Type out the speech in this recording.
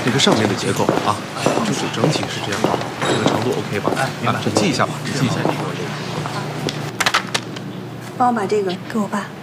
这个上面的结构啊，就是整体是这样的，这个长度 OK 吧？哎，明白。这记一下吧，你记一下。 帮我把这个给我爸。